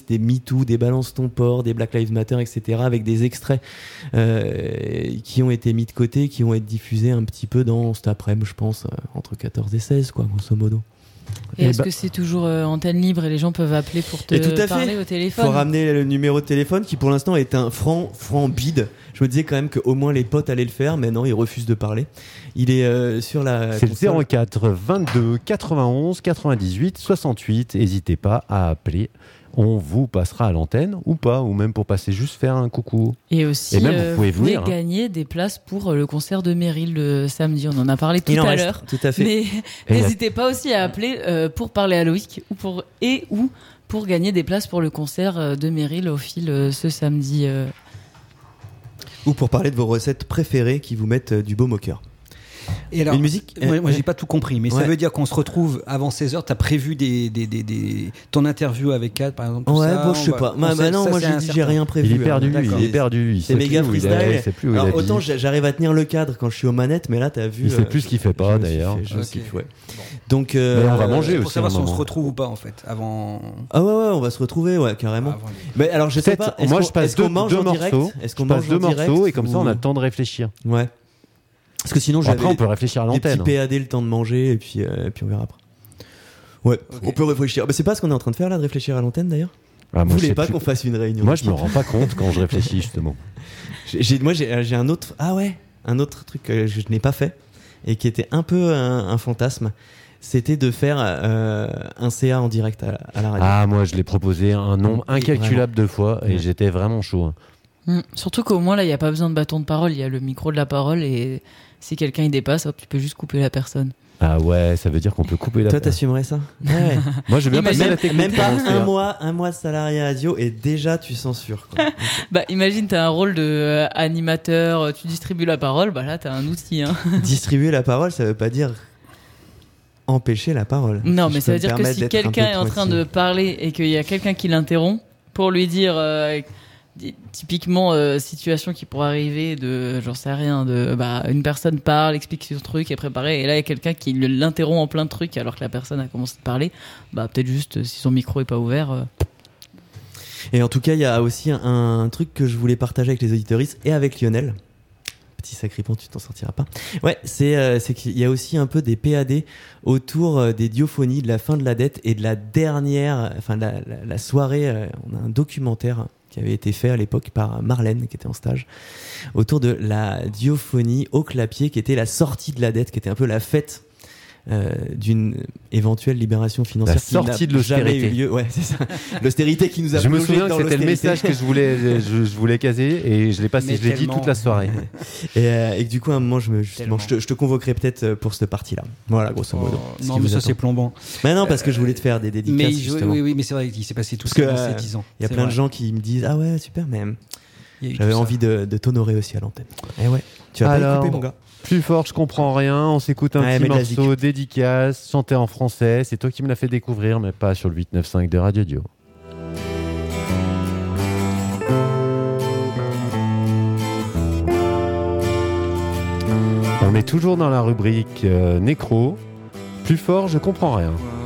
c'était MeToo, des Balance ton port, des Black Lives Matter, etc., avec des extraits qui ont été mis de côté, qui vont être diffusés un petit peu dans cet après-midi, je pense, entre 14 et 16, quoi, grosso modo. Et est-ce que c'est toujours antenne libre et les gens peuvent appeler pour te parler au téléphone ? Il faut ramener le numéro de téléphone qui pour l'instant est un franc bide. Je me disais quand même qu'au moins les potes allaient le faire, mais non, ils refusent de parler. Il est sur la... C'est le 04 22 91 98 68. N'hésitez pas à appeler. On vous passera à l'antenne ou pas, ou même pour passer juste faire un coucou. Et aussi, même, vous pouvez gagner des places pour le concert de Meryl le samedi. On en a parlé tout à l'heure. Tout à fait. Mais n'hésitez pas aussi à appeler pour parler à Loïc ou pour gagner des places pour le concert de Meryl au fil ce samedi. Ou pour parler de vos recettes préférées qui vous mettent du baume au cœur. Et alors, une musique, moi j'ai pas tout compris, mais ça veut dire qu'on se retrouve avant 16h. T'as prévu ton interview avec Kat, par exemple. Ouais, bon, je sais pas. Non, moi j'ai rien prévu. Il est perdu. C'est méga freestyle. Alors autant j'arrive à tenir le cadre quand je suis aux manettes, mais là t'as vu. Il sait plus ce qu'il fait pas d'ailleurs. Donc, on va manger pour aussi. savoir si on se retrouve ou pas en fait avant. Ah ouais, on va se retrouver, ouais, carrément. Mais alors je sais pas. Moi je passe deux morceaux. Est-ce qu'on mange deux morceaux et comme ça on a le temps de réfléchir. Ouais. Parce que sinon, après, on peut réfléchir à l'antenne. Des petits PAD, le temps de manger, et puis on verra après. Ouais, on peut réfléchir. C'est pas ce qu'on est en train de faire là, de réfléchir à l'antenne d'ailleurs. Vous voulez pas qu'on fasse une réunion? Moi, je me rends pas compte quand je réfléchis justement. Moi, j'ai un autre. Ah ouais, un autre truc que je n'ai pas fait et qui était un peu un fantasme. C'était de faire un CA en direct à la radio. Ah, moi, je l'ai proposé un nombre incalculable de fois et j'étais vraiment chaud. Surtout qu'au moins là, il n'y a pas besoin de bâton de parole, il y a le micro de la parole et si quelqu'un y dépasse, hop, tu peux juste couper la personne. Ah ouais, ça veut dire qu'on peut couper la personne. Toi, t'assumerais ça? Ouais. Moi, je veux bien passer la technique. Même pas un mois de salarié radio et déjà tu censures, quoi. Bah, imagine, t'as un rôle de animateur, tu distribues la parole, bah là, t'as un outil. Hein. Distribuer la parole, ça veut pas dire empêcher la parole. Non, mais ça veut dire que si quelqu'un est en train de parler et qu'il y a quelqu'un qui l'interrompt pour lui dire... typiquement situation qui pourrait arriver de j'en sais rien de une personne parle, explique son truc, est préparé et là il y a quelqu'un qui l'interrompt en plein de trucs alors que la personne a commencé de parler, peut-être juste si son micro est pas ouvert. Et en tout cas il y a aussi un truc que je voulais partager avec les auditeuristes et avec Lionel. Petit sacripant, tu t'en sortiras pas. Ouais, c'est qu'il y a aussi un peu des PAD autour des diophonies, de la fin de la dette et de la dernière, enfin la soirée. On a un documentaire qui avait été fait à l'époque par Marlène, qui était en stage, autour de la diophonie au clapier, qui était la sortie de la dette, qui était un peu la fête d'une éventuelle libération financière. La sortie de l'austérité. Jamais eu lieu. Ouais, c'est ça. L'austérité qui nous a Je me plongé souviens dans que c'était le l'austérité. message que je voulais caser et je l'ai passé, je l'ai dit toute la soirée. Et du coup, à un moment, je te convoquerai peut-être pour cette partie-là. Voilà, grosso modo. Non, mais ça, c'est plombant. Mais non, parce que je voulais te faire des dédicaces. Oui, mais c'est vrai qu'il s'est passé tout ça dans ces 10 ans. Il y a plein de gens qui me disent ah ouais, super, mais j'avais envie de t'honorer aussi à l'antenne. Eh ouais, tu vas pas y couper, mon gars. Plus fort, je comprends rien. On s'écoute un petit morceau, dédicace, chanté en français. C'est toi qui me l'as fait découvrir, mais pas sur le 895 de Radio Dio. On est toujours dans la rubrique Nécro. Plus fort, je comprends rien.